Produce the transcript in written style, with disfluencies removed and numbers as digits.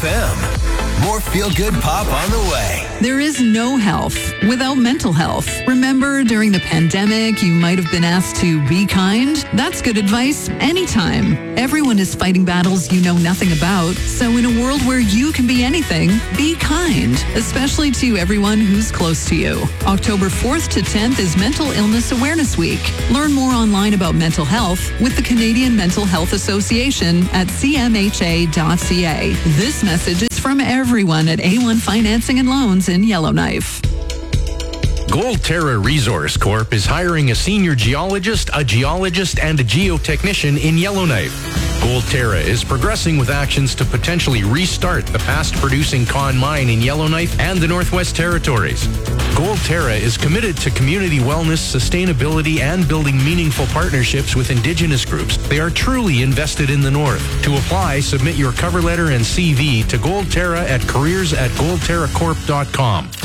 FM. More feel-good pop on the way. There is no health without mental health. Remember, during the pandemic, you might have been asked to be kind? That's good advice anytime. Everyone is fighting battles you know nothing about. So in a world where you can be anything, be kind, especially to everyone who's close to you. October 4th to 10th is Mental Illness Awareness Week. Learn more online about mental health with the Canadian Mental Health Association at cmha.ca. This message is from everyone at A1 Financing and Loans in Yellowknife. Goldterra Resource Corp is hiring a senior geologist, a geologist, and a geotechnician in Yellowknife. Goldterra is progressing with actions to potentially restart the past-producing Con Mine in Yellowknife and the Northwest Territories. Goldterra is committed to community wellness, sustainability, and building meaningful partnerships with Indigenous groups. They are truly invested in the North. To apply, submit your cover letter and CV to Goldterra at careers@goldterracorp.com.